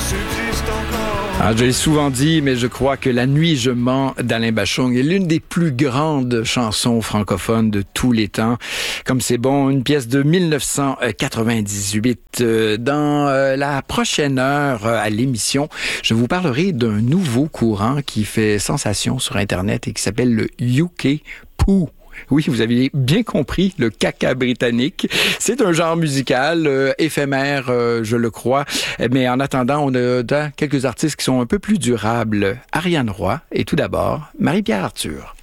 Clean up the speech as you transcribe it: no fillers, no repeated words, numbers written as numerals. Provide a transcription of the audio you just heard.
subsiste encore. Je l'ai souvent dit, mais je crois que La nuit je mens d'Alain Bachung est l'une des plus grandes chansons francophones de tous les temps. Comme c'est bon, une pièce de 1998. Dans la prochaine heure à l'émission, je vous parlerai d'un nouveau courant qui fait sensation sur Internet et qui s'appelle le UK Poo. Oui, vous avez bien compris, le caca britannique. C'est un genre musical éphémère, je le crois. Mais en attendant, on a quelques artistes qui sont un peu plus durables. Ariane Roy et tout d'abord, Marie-Pierre Arthur.